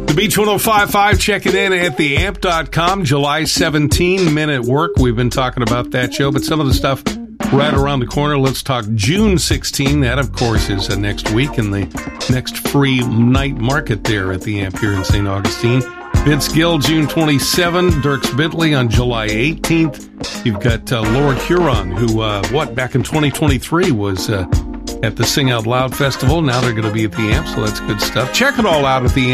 The Beach 105.5, check it in at theamp.com. July 17, Men at Work. We've been talking about that show, but some of the stuff right around the corner. Let's talk June 16. That, of course, is next week in the next free night market there at the Amp here in St. Augustine. Vince Gill, June 27. Dierks Bentley on July 18th. You've got Laura Huron, who, back in 2023 was at the Sing Out Loud Festival. Now they're going to be at the Amp, so that's good stuff. Check it all out at the